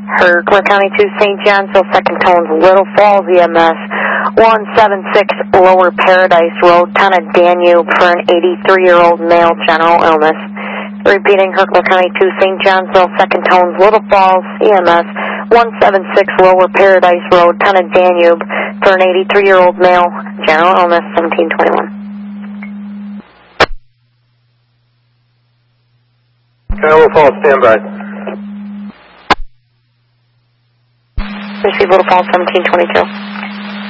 Herkimer County 2, St. Johnsville, Second Tones, Little Falls EMS, 176 Lower Paradise Road, Town of Danube, for an 83-year-old male, general illness. Repeating, Herkimer County 2, St. Johnsville, Second Tones, Little Falls EMS, 176 Lower Paradise Road, Town of Danube, for an 83-year-old male, general illness, 1721. Little Falls, standby. Receive Little Falls, 1722.